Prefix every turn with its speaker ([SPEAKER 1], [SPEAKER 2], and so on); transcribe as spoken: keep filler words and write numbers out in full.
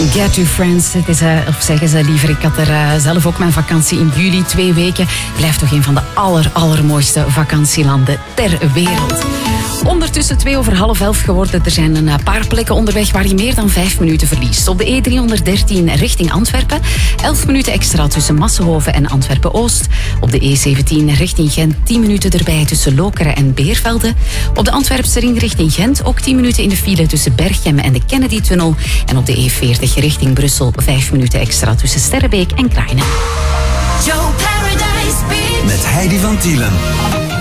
[SPEAKER 1] Get to Friends. Het is, uh, of zeggen ze liever, ik had er uh, zelf ook mijn vakantie in juli, twee weken. Blijft toch een van de aller, allermooiste vakantielanden ter wereld. Ondertussen twee over half elf geworden. Er zijn een paar plekken onderweg waar je meer dan vijf minuten verliest. Op de E driehonderddertien richting Antwerpen. elf minuten extra tussen Massenhoven en Antwerpen-Oost. Op de E zeventien richting Gent tien minuten erbij tussen Lokeren en Beervelde. Op de Antwerpse ring richting Gent ook tien minuten in de file tussen Berchem en de Kennedy-tunnel. En op de E veertig richting Brussel vijf minuten extra tussen Sterrebeek en Krainen.
[SPEAKER 2] Joe Paradise Beach.
[SPEAKER 3] Met Heidi van Tielen.